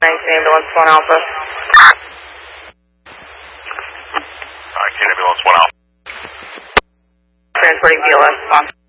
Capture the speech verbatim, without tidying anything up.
nineteen ambulance one Alpha. nineteen ambulance one Alpha. Transporting B L S, on.